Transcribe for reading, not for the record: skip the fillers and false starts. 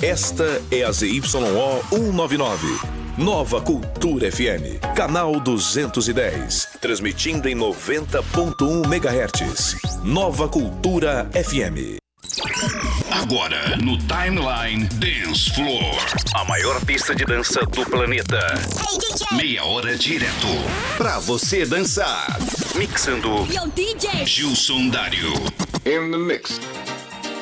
Esta é a ZYO 199. Nova Cultura FM, canal 210, transmitindo em 90.1 MHz. Nova Cultura FM. Agora, no Timeline Dance Floor. A maior pista de dança do planeta. Hey, DJ. Meia hora direto pra você dançar. Mixando Yo, DJ. Gilson Dário. In the mix.